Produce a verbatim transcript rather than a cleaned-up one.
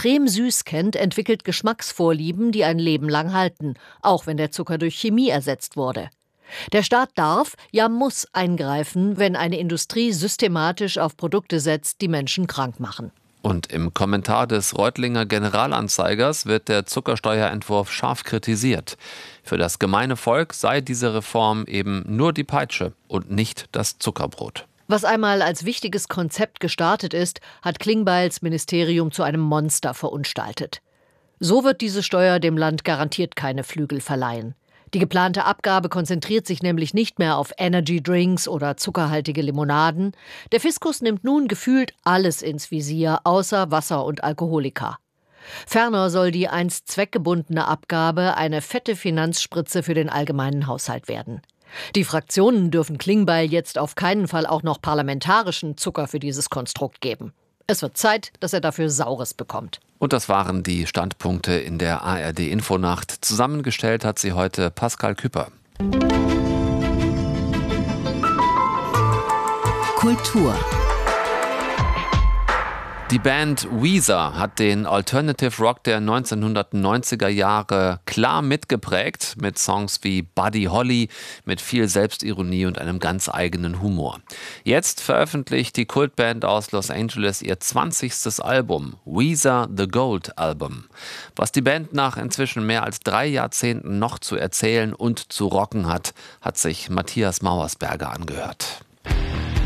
extrem süß kennt, entwickelt Geschmacksvorlieben, die ein Leben lang halten, auch wenn der Zucker durch Chemie ersetzt wurde. Der Staat darf, ja muss eingreifen, wenn eine Industrie systematisch auf Produkte setzt, die Menschen krank machen. Und im Kommentar des Reutlinger Generalanzeigers wird der Zuckersteuerentwurf scharf kritisiert. Für das gemeine Volk sei diese Reform eben nur die Peitsche und nicht das Zuckerbrot. Was einmal als wichtiges Konzept gestartet ist, hat Klingbeils Ministerium zu einem Monster verunstaltet. So wird diese Steuer dem Land garantiert keine Flügel verleihen. Die geplante Abgabe konzentriert sich nämlich nicht mehr auf Energy-Drinks oder zuckerhaltige Limonaden. Der Fiskus nimmt nun gefühlt alles ins Visier, außer Wasser und Alkoholika. Ferner soll die einst zweckgebundene Abgabe eine fette Finanzspritze für den allgemeinen Haushalt werden. Die Fraktionen dürfen Klingbeil jetzt auf keinen Fall auch noch parlamentarischen Zucker für dieses Konstrukt geben. Es wird Zeit, dass er dafür Saures bekommt. Und das waren die Standpunkte in der A R D-Infonacht. Zusammengestellt hat sie heute Pascal Küpper. Kultur. Die Band Weezer hat den Alternative Rock der neunzehnhundertneunziger Jahre klar mitgeprägt, mit Songs wie Buddy Holly, mit viel Selbstironie und einem ganz eigenen Humor. Jetzt veröffentlicht die Kultband aus Los Angeles ihr zwanzigstes Album, Weezer The Gold Album. Was die Band nach inzwischen mehr als drei Jahrzehnten noch zu erzählen und zu rocken hat, hat sich Matthias Mauersberger angehört.